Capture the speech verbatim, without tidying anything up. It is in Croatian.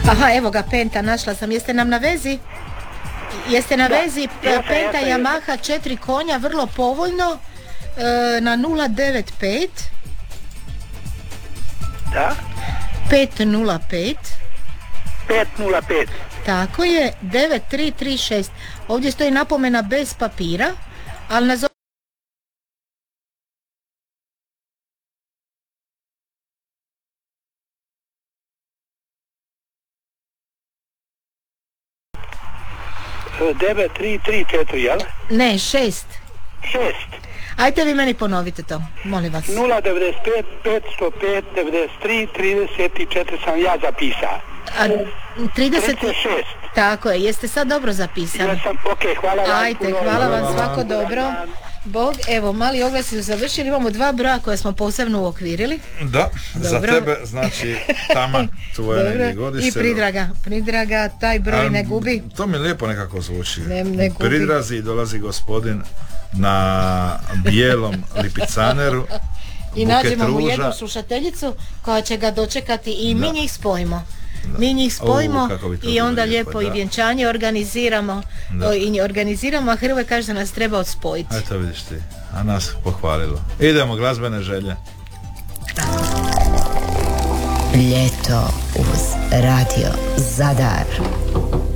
Aha, evo ga, Penta, našla sam. Jeste nam na vezi? Jeste na Da, vezi? jesam, Penta jesam, Yamaha četiri konja, vrlo povoljno, e, na nula devet pet Da, pet nula pet. pet nula pet. Tako je, devet tri tri šest. Ovdje stoji napomena bez papira, ali na devet tri tri četiri, jel? Ne, šest. šest. Ajte vi meni ponovite to, molim vas. nula devedeset pet petsto pet devedeset tri trideset četiri sam ja zapisao. A, trideset šest. Tako je, jeste sad dobro zapisali? Ja sam, ok, hvala vam. Ajte, puno. hvala vam, Hvala svako vam. dobro. Bog, evo, mali oglasi su završili, imamo dva broja koje smo posebno uokvirili. Da, za Dobro. tebe znači taman tvoje Dobro. negdje godište. I Pridraga, Pridraga, taj broj ne gubi. To mi lijepo nekako zvuči. Ne- ne gubi. Pridrazi dolazi gospodin na bijelom lipicaneru, I buket nađemo mu ruža. jednu slušateljicu koja će ga dočekati i mi Da. njih spojimo. Mi njih spojimo U, kako bi to i bilo onda lijepo, lijepo i da. vjenčanje organiziramo. Da. O, i organiziramo, a Hrvoje kaže da nas treba odspojiti. Eto vidiš ti, a nas pohvalilo. Idemo, glazbene želje. Ljeto uz Radio Zadar.